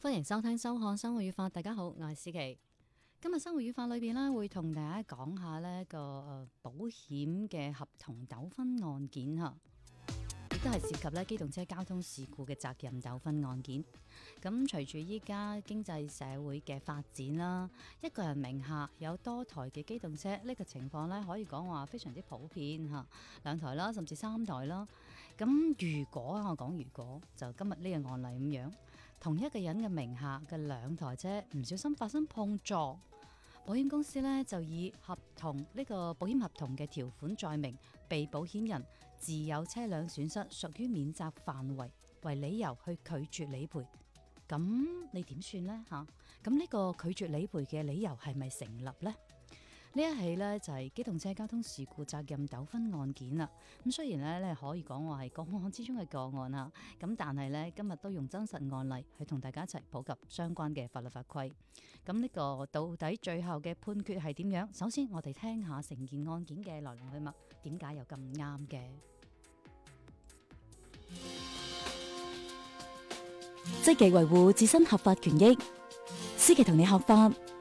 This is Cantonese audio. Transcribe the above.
歡迎收聽收看生活與法，大家好，我係思琪。今日生活與法裏邊咧，會同大家講下呢個保險嘅合同糾紛案件嚇，亦都係涉及咧機動車交通事故嘅責任糾紛案件。咁隨住依家經濟社會嘅發展啦，一個人名下有多台嘅機動車，呢個情況咧可以講話非常之普遍嚇，2台啦，甚至3台啦。咁如果我講如果就今日呢個案例咁樣，同一個人嘅名下嘅2台車唔小心發生碰撞，保險公司咧就以合同呢個保險合同嘅條款載明被保險人自有車輛損失屬於免責範圍為理由去拒絕理賠。咁你點算呢？嚇？咁呢個拒絕理賠嘅理由係咪成立呢？呢一起呢就係機動車交通事故責任糾紛案件啦。咁雖然咧可以講話係個案之中嘅個案啦，咁但係咧今日都用真實案例去同大家一齊普及相關嘅法律法規。咁呢個到底最後嘅判決係點樣？首先我哋聽下成件案件嘅來龍去脈，點解又咁啱嘅？ 積極維護自身合法權益，思琪同你學法，